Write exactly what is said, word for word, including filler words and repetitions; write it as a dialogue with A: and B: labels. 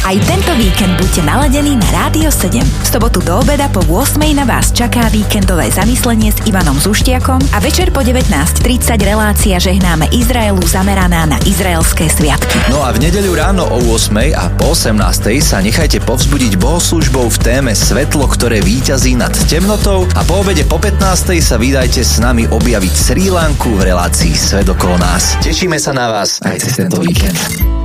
A: Aj tento víkend buďte naladení na Rádio sedem. V sobotu do obeda po ôsmej na vás čaká víkendové zamyslenie s Ivanom Zuštiakom a večer po devätnásť tridsať relácia Žehnáme Izraelu zameraná na izraelské sviatky.
B: No a v nedeľu ráno o ôsmej a po osemnástej sa nechajte povzbudiť bohoslúžbou v téme Svetlo, ktoré víťazí nad temnotou, a po obede po pätnástej sa vydajte s nami objaviť Srí Lanku v relácii Svet okolo nás. Tešíme sa na vás aj cez tento víkend.